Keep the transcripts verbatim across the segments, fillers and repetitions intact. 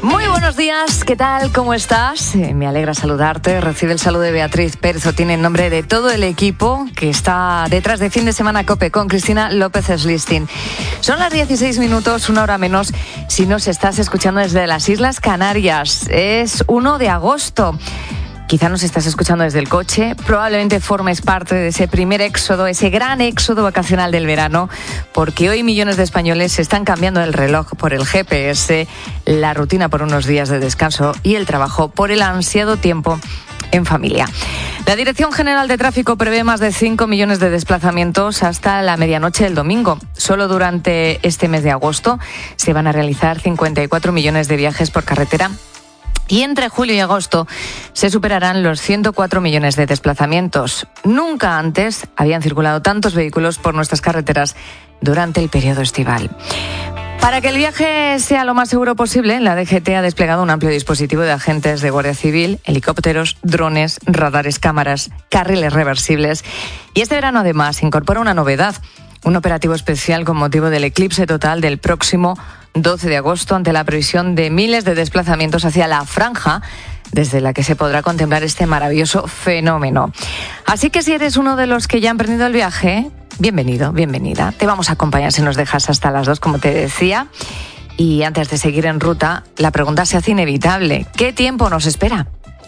Muy buenos días, ¿qué tal? ¿Cómo estás? Eh, me alegra saludarte. Recibe el saludo de Beatriz Pérez Otín en nombre de todo el equipo que está detrás de Fin de Semana COPE con Cristina López Slistin. Son las dieciséis minutos, una hora menos, si nos estás escuchando desde las Islas Canarias. Es uno de agosto. Quizá nos estás escuchando desde el coche, probablemente formes parte de ese primer éxodo, ese gran éxodo vacacional del verano, porque hoy millones de españoles se están cambiando el reloj por el G P S, la rutina por unos días de descanso y el trabajo por el ansiado tiempo en familia. La Dirección General de Tráfico prevé más de cinco millones de desplazamientos hasta la medianoche del domingo. Solo durante este mes de agosto se van a realizar cincuenta y cuatro millones de viajes por carretera. Y entre julio y agosto se superarán los ciento cuatro millones de desplazamientos. Nunca antes habían circulado tantos vehículos por nuestras carreteras durante el periodo estival. Para que el viaje sea lo más seguro posible, la D G T ha desplegado un amplio dispositivo de agentes de Guardia Civil, helicópteros, drones, radares, cámaras, carriles reversibles. Y este verano además incorpora una novedad, un operativo especial con motivo del eclipse total del próximo doce de agosto, ante la previsión de miles de desplazamientos hacia la franja desde la que se podrá contemplar este maravilloso fenómeno. Así que si eres uno de los que ya han emprendido el viaje, bienvenido, bienvenida. Te vamos a acompañar si nos dejas hasta las dos, como te decía. Y antes de seguir en ruta, la pregunta se hace inevitable. ¿Qué tiempo nos espera?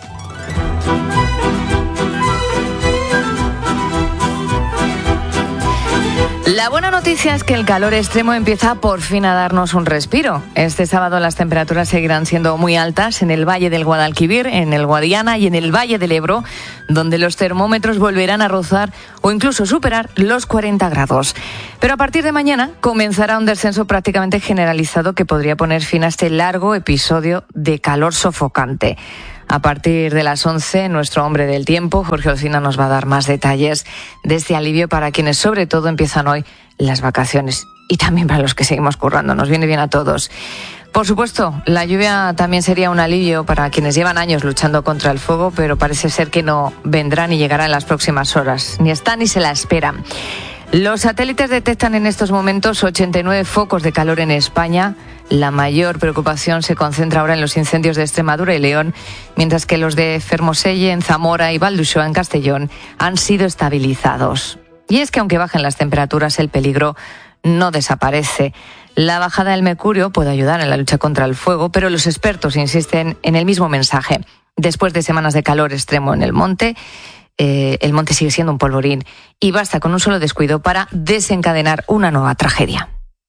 La buena noticia es que el calor extremo empieza por fin a darnos un respiro. Este sábado las temperaturas seguirán siendo muy altas en el Valle del Guadalquivir, en el Guadiana y en el Valle del Ebro, donde los termómetros volverán a rozar o incluso superar los cuarenta grados. Pero a partir de mañana comenzará un descenso prácticamente generalizado que podría poner fin a este largo episodio de calor sofocante. A partir de las once, nuestro hombre del tiempo, Jorge Olcina, nos va a dar más detalles de este alivio para quienes sobre todo empiezan hoy las vacaciones y también para los que seguimos currando. Nos viene bien a todos. Por supuesto, la lluvia también sería un alivio para quienes llevan años luchando contra el fuego, pero parece ser que no vendrá ni llegará en las próximas horas. Ni está ni se la esperan. Los satélites detectan en estos momentos ochenta y nueve focos de calor en España. La mayor preocupación se concentra ahora en los incendios de Extremadura y León, mientras que los de Fermoselle, en Zamora y Valdusxoa, en Castellón, han sido estabilizados. Y es que aunque bajen las temperaturas, el peligro no desaparece. La bajada del mercurio puede ayudar en la lucha contra el fuego, pero los expertos insisten en el mismo mensaje. Después de semanas de calor extremo en el monte, eh, el monte sigue siendo un polvorín y basta con un solo descuido para desencadenar una nueva tragedia.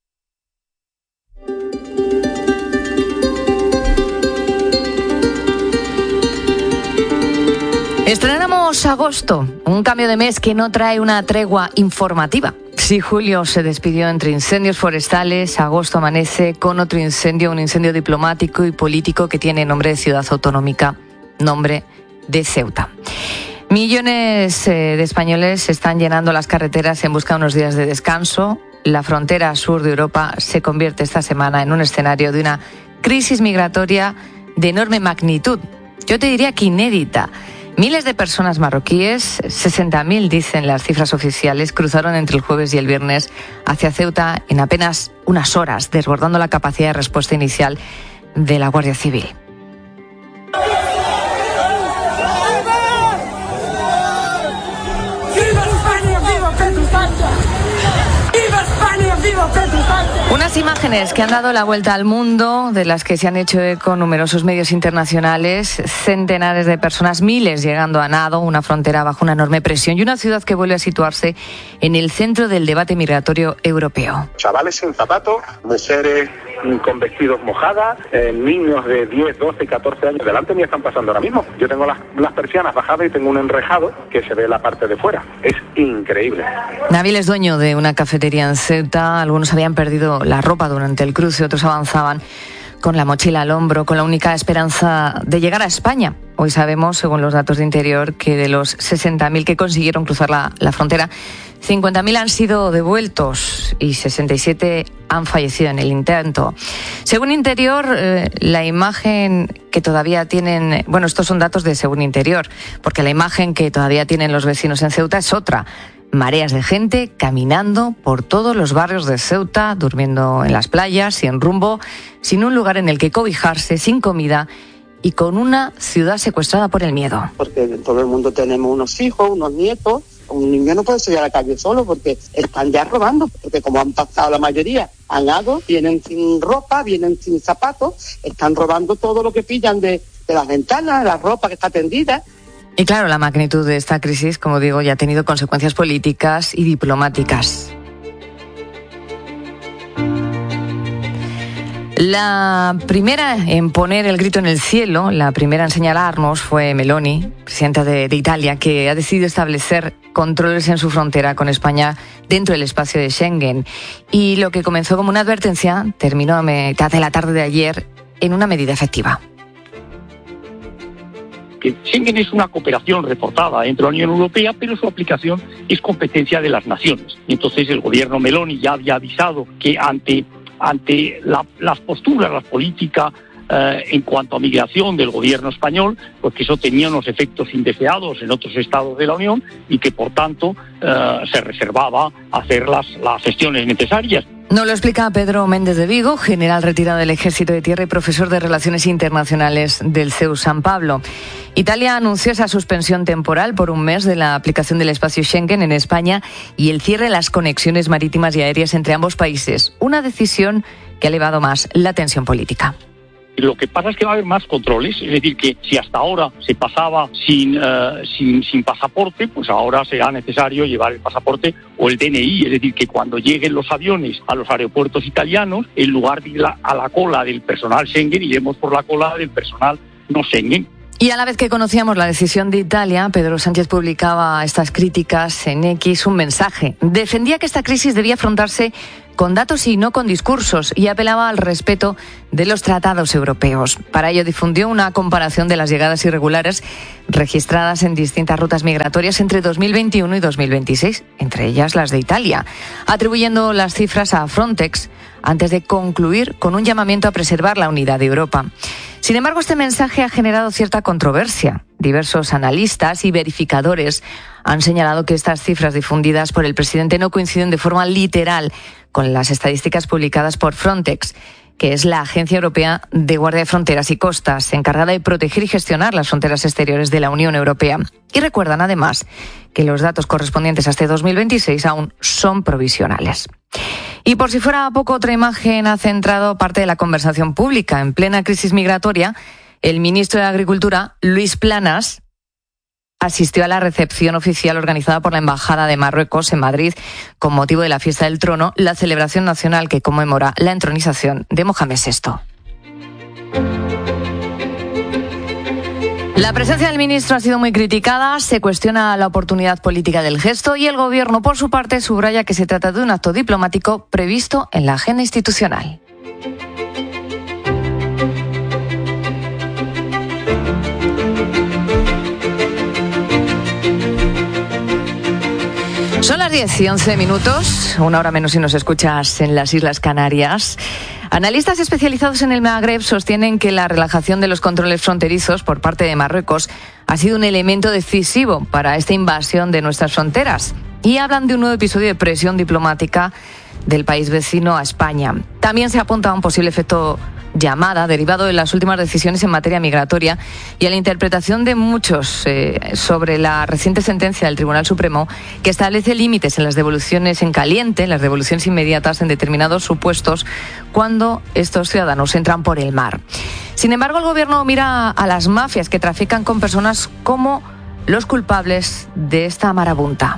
Estrenamos agosto, un cambio de mes que no trae una tregua informativa. Si julio se despidió entre incendios forestales, agosto amanece con otro incendio, un incendio diplomático y político que tiene nombre de ciudad autonómica, nombre de Ceuta. Millones eh, de españoles están llenando las carreteras en busca de unos días de descanso. La frontera sur de Europa se convierte esta semana en un escenario de una crisis migratoria de enorme magnitud. Yo te diría que inédita. Miles de personas marroquíes, sesenta mil dicen las cifras oficiales, cruzaron entre el jueves y el viernes hacia Ceuta en apenas unas horas, desbordando la capacidad de respuesta inicial de la Guardia Civil. Unas imágenes que han dado la vuelta al mundo, de las que se han hecho eco numerosos medios internacionales, centenares de personas, miles llegando a nado, una frontera bajo una enorme presión y una ciudad que vuelve a situarse en el centro del debate migratorio europeo. Chavales sin zapatos, mujeres con vestidos mojadas, eh, niños de diez, doce, catorce años delante mío están pasando ahora mismo. Yo tengo las, las persianas bajadas y tengo un enrejado que se ve la parte de fuera. Es increíble. Nabil es dueño de una cafetería en Ceuta. Algunos habían perdido la ropa durante el cruce, otros avanzaban con la mochila al hombro, con la única esperanza de llegar a España. Hoy sabemos, según los datos de Interior, que de los sesenta mil que consiguieron cruzar la, la frontera, cincuenta mil han sido devueltos y sesenta y siete han fallecido en el intento. Según Interior, eh, la imagen que todavía tienen... Bueno, estos son datos de Según Interior, porque la imagen que todavía tienen los vecinos en Ceuta es otra. mareas de gente caminando por todos los barrios de Ceuta, durmiendo en las playas, sin rumbo, sin un lugar en el que cobijarse, sin comida y con una ciudad secuestrada por el miedo. Porque todo el mundo tenemos unos hijos, unos nietos. Un niño no puede salir a la calle solo porque están ya robando, porque como han pasado la mayoría, han dado, vienen sin ropa, vienen sin zapatos, están robando todo lo que pillan de, de las ventanas, la ropa que está tendida. Y claro, la magnitud de esta crisis, como digo, ya ha tenido consecuencias políticas y diplomáticas. La primera en poner el grito en el cielo, la primera en señalarnos fue Meloni, presidenta de, de Italia, que ha decidido establecer controles en su frontera con España dentro del espacio de Schengen. Y lo que comenzó como una advertencia terminó a mitad de la tarde de ayer en una medida efectiva. Que Schengen es una cooperación reportada entre la Unión Europea, pero su aplicación es competencia de las naciones. Entonces el gobierno Meloni ya había avisado que ante ante la, las posturas, la política eh, en cuanto a migración del gobierno español, pues que eso tenía unos efectos indeseados en otros estados de la Unión y que por tanto eh, se reservaba hacer las, las gestiones necesarias. Nos lo explica Pedro Méndez de Vigo, general retirado del Ejército de Tierra y profesor de Relaciones Internacionales del C E U San Pablo. Italia anunció esa suspensión temporal por un mes de la aplicación del espacio Schengen en España y el cierre de las conexiones marítimas y aéreas entre ambos países. Una decisión que ha elevado más la tensión política. Lo que pasa es que va a haber más controles, es decir, que si hasta ahora se pasaba sin, uh, sin, sin pasaporte, pues ahora será necesario llevar el pasaporte o el D N I, es decir, que cuando lleguen los aviones a los aeropuertos italianos, en lugar de ir a la cola del personal Schengen, iremos por la cola del personal no Schengen. Y a la vez que conocíamos la decisión de Italia, Pedro Sánchez publicaba estas críticas en X, un mensaje. Defendía que esta crisis debía afrontarse con datos y no con discursos, y apelaba al respeto de los tratados europeos. Para ello difundió una comparación de las llegadas irregulares registradas en distintas rutas migratorias entre dos mil veintiuno y dos mil veintiséis, entre ellas las de Italia, atribuyendo las cifras a Frontex antes de concluir con un llamamiento a preservar la unidad de Europa. Sin embargo, este mensaje ha generado cierta controversia. Diversos analistas y verificadores han señalado que estas cifras difundidas por el presidente no coinciden de forma literal con las estadísticas publicadas por Frontex, que es la Agencia Europea de Guardia de Fronteras y Costas, encargada de proteger y gestionar las fronteras exteriores de la Unión Europea. Y recuerdan, además, que los datos correspondientes a este dos mil veintiséis aún son provisionales. Y por si fuera poco, otra imagen ha centrado parte de la conversación pública. En plena crisis migratoria, el ministro de Agricultura, Luis Planas, asistió a la recepción oficial organizada por la Embajada de Marruecos en Madrid con motivo de la Fiesta del Trono, la celebración nacional que conmemora la entronización de Mohamed sexto. La presencia del ministro ha sido muy criticada, se cuestiona la oportunidad política del gesto y el Gobierno, por su parte, subraya que se trata de un acto diplomático previsto en la agenda institucional. Son las diez y once minutos, una hora menos si nos escuchas en las Islas Canarias. Analistas especializados en el Magreb sostienen que la relajación de los controles fronterizos por parte de Marruecos ha sido un elemento decisivo para esta invasión de nuestras fronteras y hablan de un nuevo episodio de presión diplomática del país vecino a España. También se apunta a un posible efecto llamada derivado de las últimas decisiones en materia migratoria y a la interpretación de muchos eh, sobre la reciente sentencia del Tribunal Supremo que establece límites en las devoluciones en caliente, en las devoluciones inmediatas en determinados supuestos cuando estos ciudadanos entran por el mar. Sin embargo, el Gobierno mira a las mafias que trafican con personas como los culpables de esta marabunta.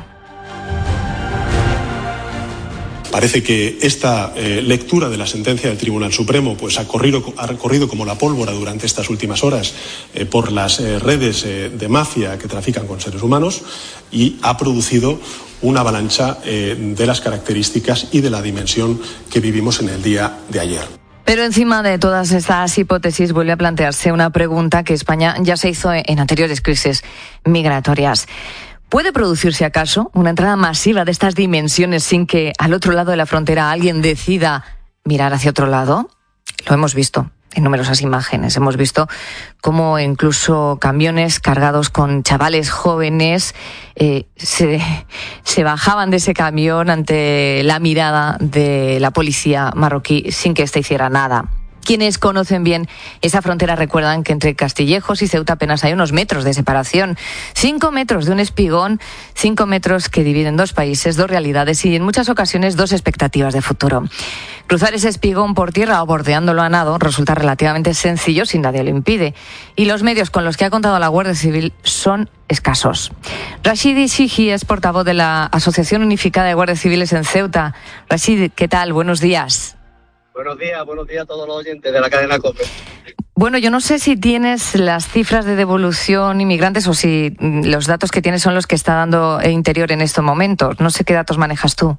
Parece que esta eh, lectura de la sentencia del Tribunal Supremo pues, ha, corrido, ha corrido como la pólvora durante estas últimas horas eh, por las eh, redes eh, de mafia que trafican con seres humanos y ha producido una avalancha eh, de las características y de la dimensión que vivimos en el día de ayer. Pero encima de todas estas hipótesis vuelve a plantearse una pregunta que España ya se hizo en anteriores crisis migratorias. ¿Puede producirse acaso una entrada masiva de estas dimensiones sin que al otro lado de la frontera alguien decida mirar hacia otro lado? Lo hemos visto en numerosas imágenes. Hemos visto cómo incluso camiones cargados con chavales jóvenes eh, se, se bajaban de ese camión ante la mirada de la policía marroquí sin que ésta hiciera nada. Quienes conocen bien esa frontera recuerdan que entre Castillejos y Ceuta apenas hay unos metros de separación. Cinco metros de un espigón, cinco metros que dividen dos países, dos realidades y en muchas ocasiones dos expectativas de futuro. Cruzar ese espigón por tierra o bordeándolo a nado resulta relativamente sencillo si nadie lo impide. Y los medios con los que ha contado la Guardia Civil son escasos. Rashidi Shiji es portavoz de la Asociación Unificada de Guardias Civiles en Ceuta. Rashid, ¿qué tal? Buenos días. Buenos días, buenos días a todos los oyentes de la cadena COPE. Bueno, yo no sé si tienes las cifras de devolución inmigrantes o si los datos que tienes son los que está dando Interior en estos momentos. No sé qué datos manejas tú.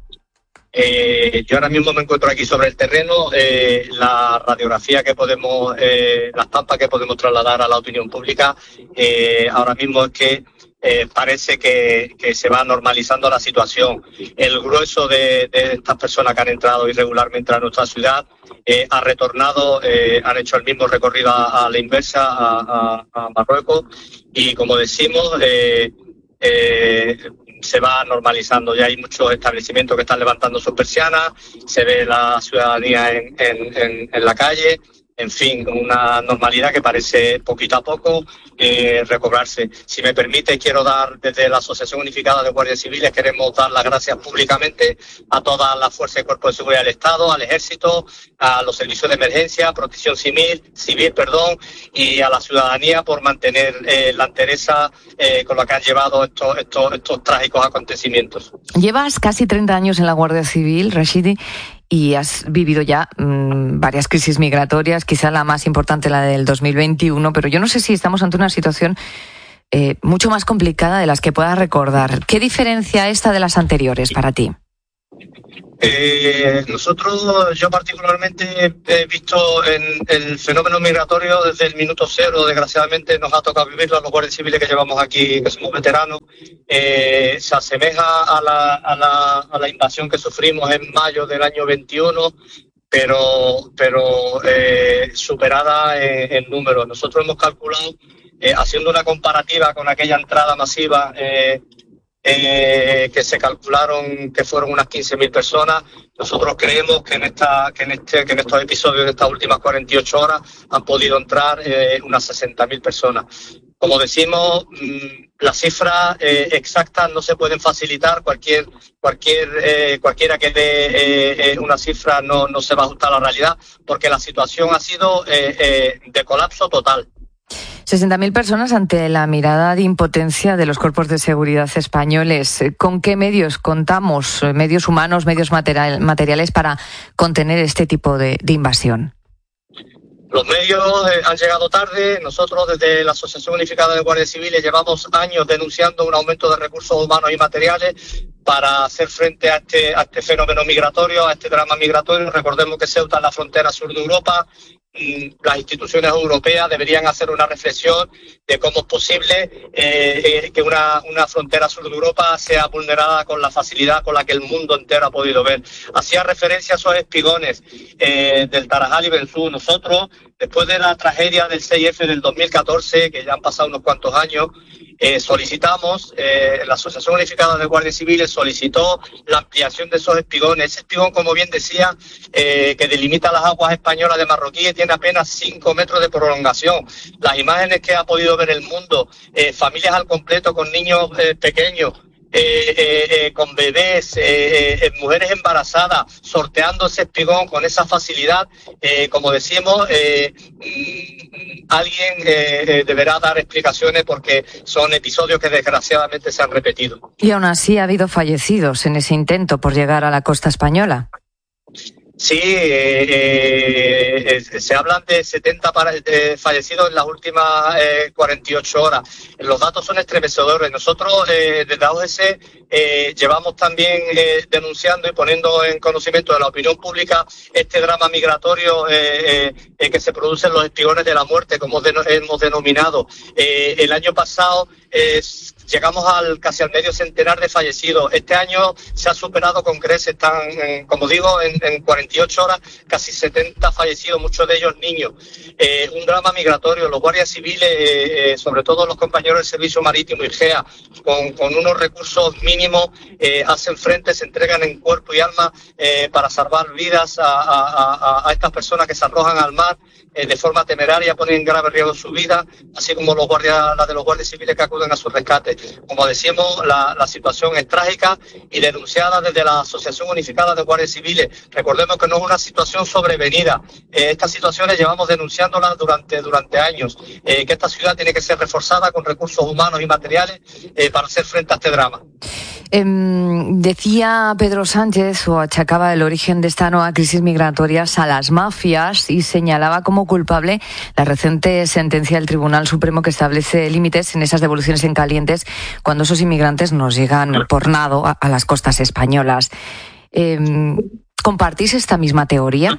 Eh, yo ahora mismo me encuentro aquí sobre el terreno. Eh, la radiografía que podemos, eh, la estampa que podemos trasladar a la opinión pública, eh, ahora mismo es que Eh, parece que, que se va normalizando la situación. El grueso de, de estas personas que han entrado irregularmente a nuestra ciudad eh, ha retornado, eh, han hecho el mismo recorrido a, a la inversa, a, a, a Marruecos, y como decimos, eh, eh, se va normalizando. Ya hay muchos establecimientos que están levantando sus persianas, se ve la ciudadanía en, en, en, en la calle. En fin, una normalidad que parece poquito a poco eh, recobrarse. Si me permite, quiero dar desde la Asociación Unificada de Guardias Civiles, queremos dar las gracias públicamente a todas las fuerzas y cuerpos de seguridad del Estado, al Ejército, a los servicios de emergencia, protección civil, civil, perdón, y a la ciudadanía por mantener eh, la entereza eh, con la que han llevado estos, estos, estos trágicos acontecimientos. Llevas casi treinta años en la Guardia Civil, Rashidi, y has vivido ya mmm, varias crisis migratorias, quizá la más importante la del dos mil veintiuno, pero yo no sé si estamos ante una situación eh, mucho más complicada de las que puedas recordar. ¿Qué diferencia esta de las anteriores para ti? Eh, nosotros, yo particularmente he visto en el fenómeno migratorio desde el minuto cero. Desgraciadamente nos ha tocado vivirlo a los guardias civiles que llevamos aquí, que somos veteranos. Eh, se asemeja a la, a, la, a la invasión que sufrimos en mayo del año veintiuno, pero, pero eh, superada en, en números. Nosotros hemos calculado, eh, haciendo una comparativa con aquella entrada masiva, eh, Eh, que se calcularon que fueron unas quince mil personas. Nosotros creemos que en esta que en este que en estos episodios de estas últimas cuarenta y ocho horas han podido entrar eh, unas sesenta mil personas. Como decimos, mmm, las cifras eh, exactas no se pueden facilitar. Cualquier cualquier eh, cualquiera que dé eh, eh, una cifra no no se va a ajustar a la realidad, porque la situación ha sido eh, eh, de colapso total. sesenta mil personas ante la mirada de impotencia de los cuerpos de seguridad españoles. ¿Con qué medios contamos, medios humanos, medios material, materiales, para contener este tipo de, de invasión? Los medios eh, han llegado tarde. Nosotros desde la Asociación Unificada de Guardias Civiles llevamos años denunciando un aumento de recursos humanos y materiales para hacer frente a este, a este fenómeno migratorio, a este drama migratorio. Recordemos que Ceuta es la frontera sur de Europa. Las instituciones europeas deberían hacer una reflexión de cómo es posible eh, eh, que una, una frontera sur de Europa sea vulnerada con la facilidad con la que el mundo entero ha podido ver. Hacía referencia a esos espigones eh, del Tarajal y Benzú. Nosotros, después de la tragedia del seis efe del dos mil catorce, que ya han pasado unos cuantos años, eh, solicitamos, eh, la Asociación Unificada de Guardias Civiles solicitó la ampliación de esos espigones. Ese espigón, como bien decía, eh, que delimita las aguas españolas de Marroquí, tiene apenas cinco metros de prolongación. Las imágenes que ha podido ver el mundo, eh, familias al completo con niños eh, pequeños, eh, eh, eh, con bebés, eh, eh, mujeres embarazadas, sorteando ese espigón con esa facilidad, eh, como decimos, eh, alguien eh, eh, deberá dar explicaciones porque son episodios que desgraciadamente se han repetido. Y aún así ha habido fallecidos en ese intento por llegar a la costa española. Sí, eh, eh, se hablan de setenta para, de fallecidos en las últimas eh, cuarenta y ocho horas. Los datos son estremecedores. Nosotros eh, desde A O G C eh, llevamos también eh, denunciando y poniendo en conocimiento de la opinión pública este drama migratorio eh, eh, que se produce en los espigones de la muerte, como de, hemos denominado. Eh, el año pasado eh, llegamos al casi al medio centenar de fallecidos. Este año se ha superado con creces. Están, eh, como digo, en, en cuarenta y ocho horas, casi setenta fallecidos sido muchos de ellos niños. Eh, un drama migratorio, los guardias civiles, eh, eh, sobre todo los compañeros del Servicio Marítimo y G E A, con, con unos recursos mínimos, eh, hacen frente, se entregan en cuerpo y alma eh, para salvar vidas a, a, a, a estas personas que se arrojan al mar eh, de forma temeraria, ponen en grave riesgo su vida, así como los guardias, la de los guardias civiles que acuden a su rescate. Como decíamos, la, la situación es trágica y denunciada desde la Asociación Unificada de Guardias Civiles. Recordemos que no es una situación sobrevenida. Eh, estas situaciones llevamos denunciándolas durante, durante años, eh, que esta ciudad tiene que ser reforzada con recursos humanos y materiales eh, para hacer frente a este drama. Eh, decía Pedro Sánchez, o achacaba el origen de esta nueva crisis migratoria a las mafias y señalaba como culpable la reciente sentencia del Tribunal Supremo que establece límites en esas devoluciones en calientes cuando esos inmigrantes nos llegan por nado a, a las costas españolas. Eh, ¿Compartís esta misma teoría?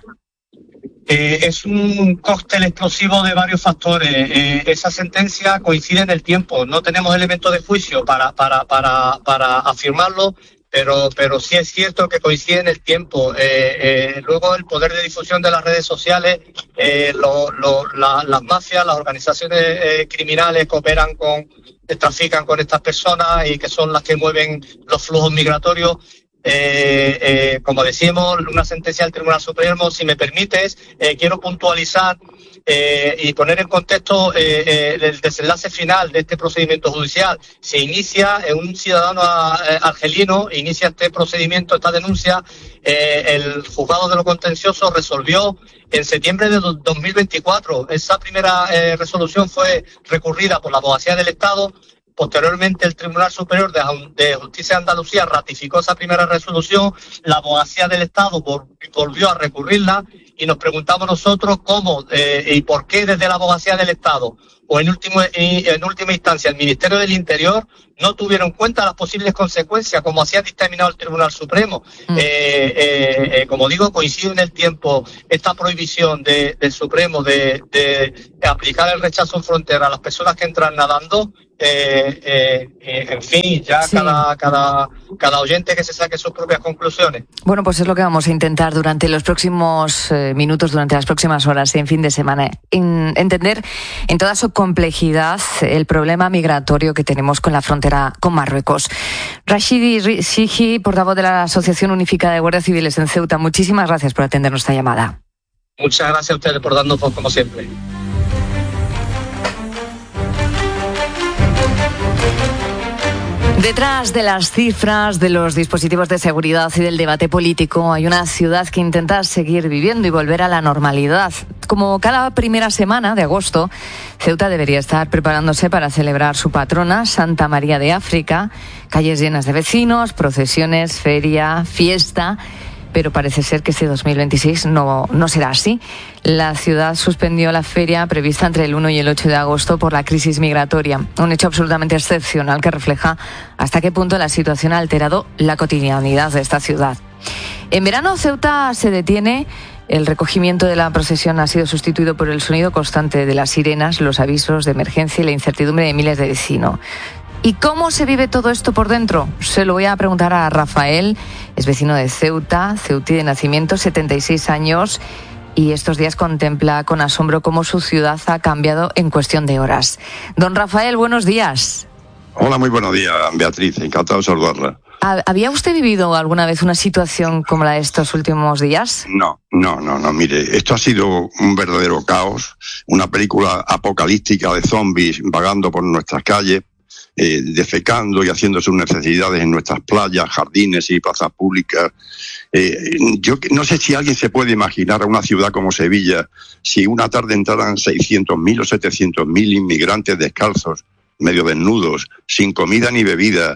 Eh, es un cóctel explosivo de varios factores. Eh, esa sentencia coincide en el tiempo. No tenemos elementos de juicio para para para para afirmarlo, pero pero sí es cierto que coincide en el tiempo. Eh, eh, luego el poder de difusión de las redes sociales, eh, lo, lo, la, las mafias, las organizaciones eh, criminales que operan con, que trafican con estas personas y que son las que mueven los flujos migratorios. Eh, eh, como decimos, una sentencia del Tribunal Supremo. Si me permites, eh, quiero puntualizar eh, y poner en contexto eh, eh, el desenlace final de este procedimiento judicial. Se inicia, eh, un ciudadano eh, argelino inicia este procedimiento, esta denuncia. Eh, el juzgado de lo contencioso resolvió en septiembre de dos mil veinticuatro. Esa primera eh, resolución fue recurrida por la Abogacía del Estado. Posteriormente, el Tribunal Superior de Justicia de Andalucía ratificó esa primera resolución. La Abogacía del Estado volvió a recurrirla y nos preguntamos nosotros cómo eh, y por qué desde la Abogacía del Estado o en, último, en última instancia el Ministerio del Interior no tuvieron en cuenta las posibles consecuencias, como así ha dictaminado el Tribunal Supremo. Mm. Eh, eh, eh, como digo, coincide en el tiempo esta prohibición de, del Supremo de, de, de aplicar el rechazo en frontera a las personas que entran nadando. Eh, eh, eh, en fin, ya sí. cada, cada, cada oyente que se saque sus propias conclusiones. Bueno, pues es lo que vamos a intentar durante los próximos eh, minutos, durante las próximas horas, en fin de semana, en, entender en toda su complejidad el problema migratorio que tenemos con la frontera con Marruecos. Rashidi Sigi, portavoz de la Asociación Unificada de Guardias Civiles en Ceuta, muchísimas gracias por atender nuestra llamada. Muchas gracias a ustedes por darnos voz, como siempre. Detrás de las cifras, de los dispositivos de seguridad y del debate político, hay una ciudad que intenta seguir viviendo y volver a la normalidad. Como cada primera semana de agosto, Ceuta debería estar preparándose para celebrar su patrona, Santa María de África. Calles llenas de vecinos, procesiones, feria, fiesta. Pero parece ser que este dos mil veintiséis no, no será así. La ciudad suspendió la feria prevista entre el uno y el ocho de agosto por la crisis migratoria, un hecho absolutamente excepcional que refleja hasta qué punto la situación ha alterado la cotidianidad de esta ciudad. En verano, Ceuta se detiene. El recogimiento de la procesión ha sido sustituido por el sonido constante de las sirenas, los avisos de emergencia y la incertidumbre de miles de vecinos. ¿Y cómo se vive todo esto por dentro? Se lo voy a preguntar a Rafael, es vecino de Ceuta, ceutí de nacimiento, setenta y seis años, y estos días contempla con asombro cómo su ciudad ha cambiado en cuestión de horas. Don Rafael, buenos días. Hola, muy buenos días, Beatriz, encantado de saludarla. ¿Había usted vivido alguna vez una situación como la de estos últimos días? No, no, no, no, mire, esto ha sido un verdadero caos, una película apocalíptica de zombies vagando por nuestras calles, Eh, defecando y haciendo sus necesidades en nuestras playas, jardines y plazas públicas. Eh, yo no sé si alguien se puede imaginar a una ciudad como Sevilla si una tarde entraran seiscientos mil o setecientos mil inmigrantes descalzos, medio desnudos, sin comida ni bebida,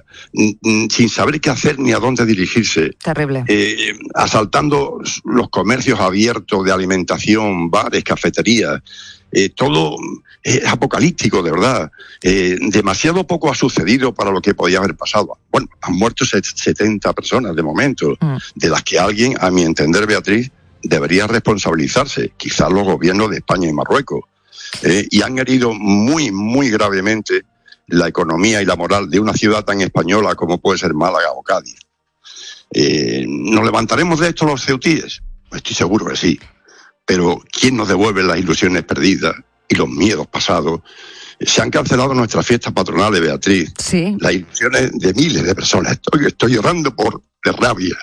sin saber qué hacer ni a dónde dirigirse. Terrible. Eh, asaltando los comercios abiertos de alimentación, bares, cafeterías. Eh, todo es apocalíptico, de verdad. Eh, demasiado poco ha sucedido para lo que podía haber pasado. Bueno, han muerto setenta personas de momento, mm. de las que alguien, a mi entender, Beatriz, debería responsabilizarse, quizás los gobiernos de España y Marruecos. Eh, y han herido muy, muy gravemente la economía y la moral de una ciudad tan española como puede ser Málaga o Cádiz. Eh, ¿Nos levantaremos de esto los ceutíes? Estoy seguro que sí. pero ¿quién nos devuelve las ilusiones perdidas y los miedos pasados? Se han cancelado nuestras fiestas patronales, Beatriz. Sí. Las ilusiones de miles de personas. Estoy, estoy llorando por de rabia.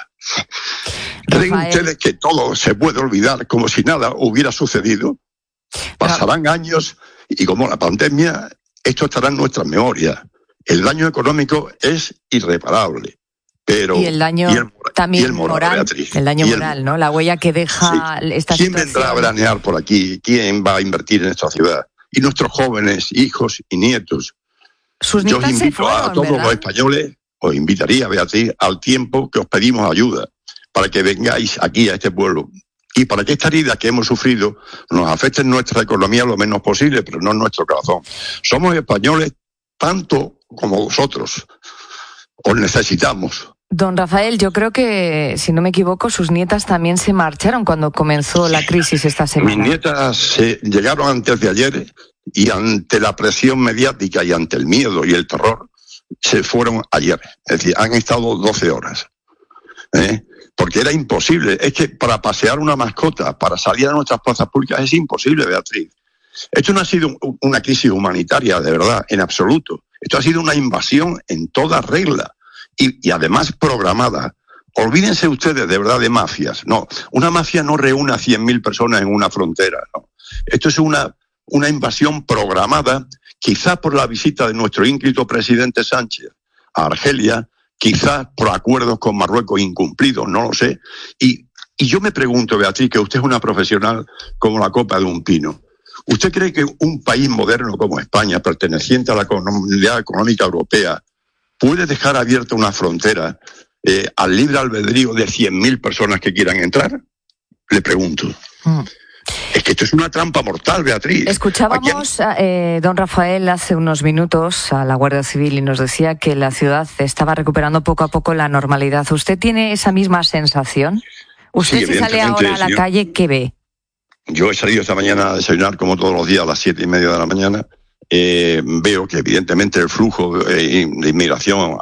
¿Creen Rafael. ustedes que todo se puede olvidar como si nada hubiera sucedido? Pasarán años y como la pandemia, esto estará en nuestras memorias. El daño económico es irreparable. Pero, y el daño y el, también y el moral, moral, Beatriz, el daño y el, moral, ¿no? La huella que deja sí. esta ¿Quién situación? vendrá a veranear por aquí? ¿Quién va a invertir en esta ciudad? Y nuestros jóvenes, hijos y nietos. Sus Yo os nietas se invito fueron, a todos ¿verdad? los españoles, os invitaría, Beatriz, al tiempo que os pedimos ayuda, para que vengáis aquí a este pueblo. Y para que esta herida que hemos sufrido nos afecte en nuestra economía lo menos posible, pero no en nuestro corazón. Somos españoles tanto como vosotros. Os necesitamos. Don Rafael, yo creo que, si no me equivoco, sus nietas también se marcharon cuando comenzó la crisis esta semana. Mis nietas eh, llegaron antes de ayer y ante la presión mediática y ante el miedo y el terror, se fueron ayer. Es decir, han estado doce horas. ¿Eh? Porque era imposible. Es que para pasear una mascota, para salir a nuestras plazas públicas, es imposible, Beatriz. Esto no ha sido una crisis humanitaria, de verdad, en absoluto. Esto ha sido una invasión en toda regla y, y además programada. Olvídense ustedes de verdad de mafias. No, una mafia no reúne a cien mil personas en una frontera. No. Esto es una, una invasión programada, quizás por la visita de nuestro ínclito presidente Sánchez a Argelia, quizás por acuerdos con Marruecos incumplidos, no lo sé. Y, y yo me pregunto, Beatriz, que usted es una profesional como la copa de un pino. ¿Usted cree que un país moderno como España, perteneciente a la Comunidad Económica Europea, puede dejar abierta una frontera eh, al libre albedrío de cien mil personas que quieran entrar? Le pregunto. Mm. Es que esto es una trampa mortal, Beatriz. Escuchábamos, eh, don Rafael, hace unos minutos a la Guardia Civil y nos decía que la ciudad estaba recuperando poco a poco la normalidad. ¿Usted tiene esa misma sensación? ¿Usted sí, si sale ahora a la señor. calle, qué ve? Yo he salido esta mañana a desayunar como todos los días a las siete y media de la mañana. Eh, veo que evidentemente el flujo eh, de inmigración